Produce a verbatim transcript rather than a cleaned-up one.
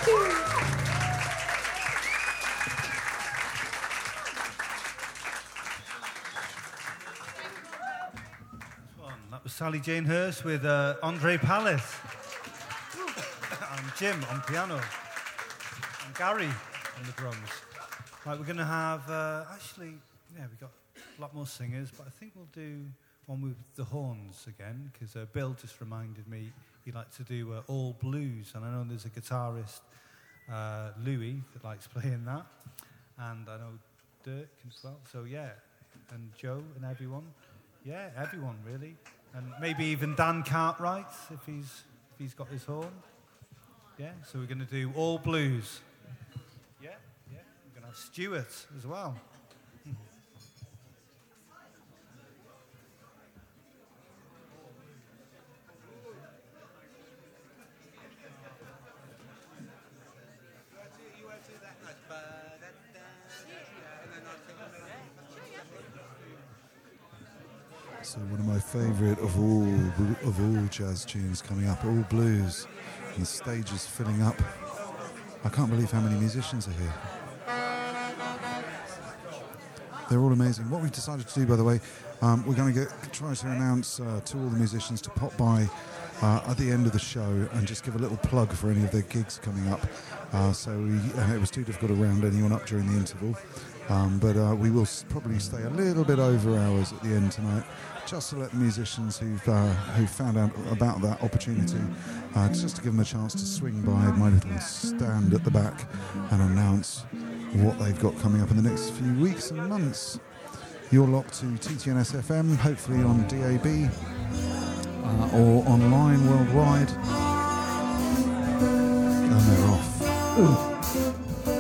That was Sally Jane Hurst with uh, Andre Palace. And Jim on piano. And Gary on the drums. Right, we're going to have, uh, actually, yeah, we've got a lot more singers, but I think we'll do one with the horns again, because uh, Bill just reminded me he likes to do uh, all blues, and I know there's a guitarist, uh, Louis, that likes playing that, and I know Dirk as well, so yeah, and Joe and everyone, yeah, everyone really, and maybe even Dan Cartwright, if he's, if he's got his horn, yeah, so we're going to do all blues, yeah, yeah, we're going to have Stuart as well. So one of my favourite of all of all jazz tunes coming up, all blues, and the stage is filling up. I can't believe how many musicians are here. They're all amazing. What we've decided to do, by the way, um, we're going to get try to announce uh, to all the musicians to pop by uh, at the end of the show and just give a little plug for any of their gigs coming up. Uh, so we, uh, it was too difficult to round anyone up during the interval. Um, but uh, we will s- probably stay a little bit over hours at the end tonight, just to let the musicians who've, uh, who found out about that opportunity, uh, just to give them a chance to swing by my little stand at the back and announce what they've got coming up in the next few weeks and months. You're locked to T T N S F M, hopefully on D A B uh, or online worldwide. And they're off. Ooh.